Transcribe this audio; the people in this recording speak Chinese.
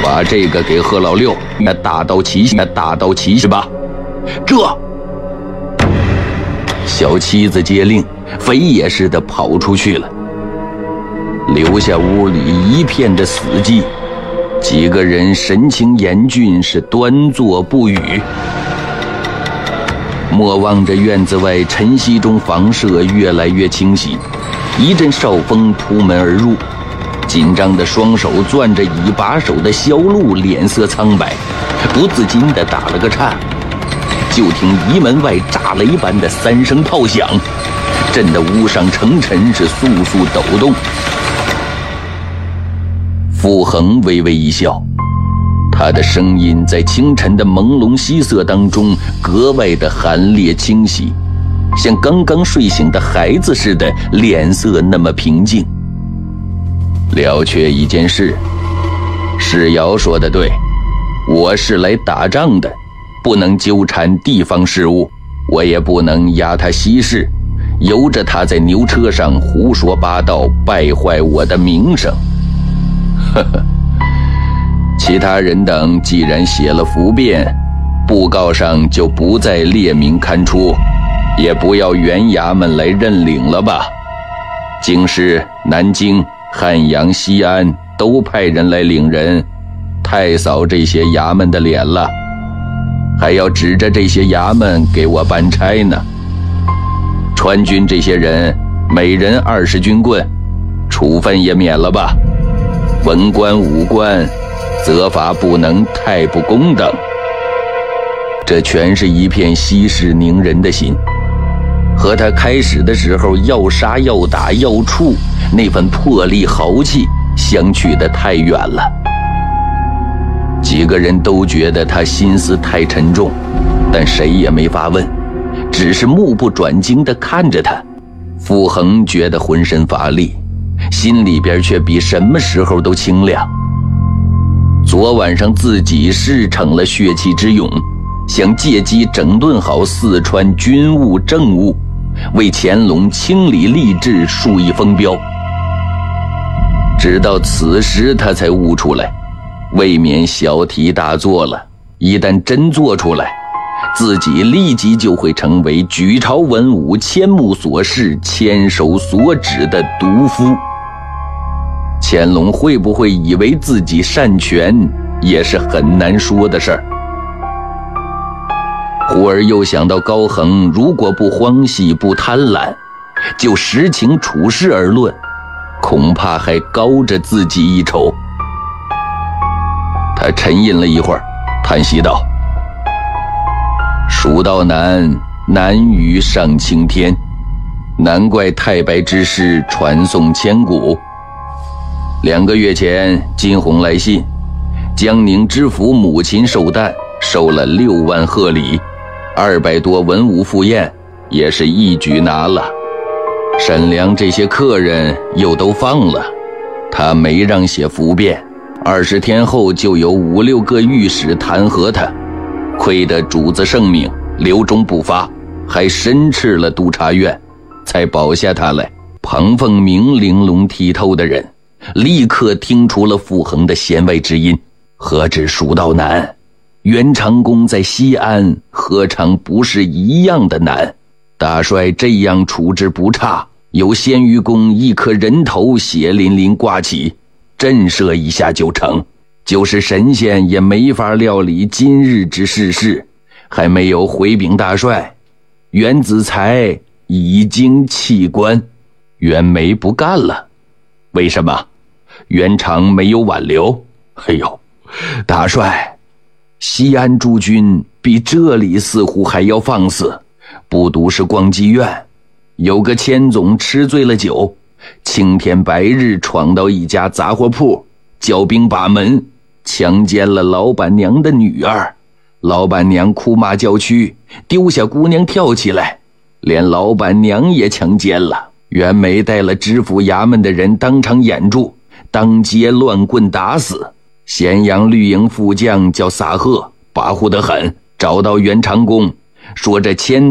把这个给贺老六，大刀齐下吧。这小七子接令，飞也似的跑出去了，留下屋里一片的死寂。几个人神情严峻，是端坐不语。莫望着院子外晨曦中房舍越来越清晰，一阵哨风扑门而入，紧张的双手攥着已把手的萧路脸色苍白，不自禁地打了个颤。就听仪门外炸雷般的3声炮响，震得屋上城尘是簌簌抖动。傅恒微微一笑，他的声音在清晨的朦胧夕色当中格外的寒冽清晰，像刚刚睡醒的孩子似的，脸色那么平静。了却一件事，世尧说的对，我是来打仗的，不能纠缠地方事务，我也不能压他息事，由着他在牛车上胡说八道，败坏我的名声。呵呵，其他人等既然写了符便，布告上就不再列明刊出，也不要原衙门来认领了吧。京师、南京、汉阳、西安都派人来领人，太扫这些衙门的脸了，还要指着这些衙门给我办差呢。川军这些人每人20军棍，处分也免了吧。文官武官责罚不能太不公等。这全是一片息事宁人的心，和他开始的时候要杀要打要处那份魄力豪气相去得太远了。几个人都觉得他心思太沉重，但谁也没法问，只是目不转睛地看着他。傅恒觉得浑身乏力，心里边却比什么时候都清亮。昨晚上自己事成了血气之勇，想借机整顿好四川军务政务，为乾隆清理吏治树一风标。直到此时他才悟出来，未免小题大做了，一旦真做出来，自己立即就会成为举朝文武千目所视千手所指的毒夫。乾隆会不会以为自己擅权，也是很难说的事儿。忽而又想到高恒如果不荒喜不贪婪，就实情处事而论，恐怕还高着自己一筹。他沉吟了一会儿，叹息道：蜀道难，难于上青天，难怪太白之事传颂千古。2个月前金鸿来信，江宁知府母亲寿诞，收了6万贺礼，200多文武赴宴，也是一举拿了。沈良这些客人又都放了，他没让写符便，20天后就有5、6个御史弹劾他，亏得主子圣命，留中不发，还申斥了督察院，才保下他来。庞凤鸣玲珑剔透的人，立刻听出了傅恒的弦外之音。何止蜀道难，袁长公在西安何尝不是一样的难？大帅这样处置不差，有鲜于公一颗人头血淋淋挂起，震慑一下就成。就是神仙也没法料理今日之世事，还没有回禀大帅，袁子才已经弃官，袁枚不干了。为什么？袁长没有挽留。哎呦，大帅，西安诸军比这里似乎还要放肆，不独是逛妓院，有个千总吃醉了酒，青天白日闯到一家杂货铺，叫兵把门，强奸了老板娘的女儿。老板娘哭骂叫屈，丢下姑娘跳起来，连老板娘也强奸了。袁枚带了知府衙门的人当场掩住，当街乱棍打死。咸阳绿营副将叫撒贺，跋扈得很，找到袁长公，说这千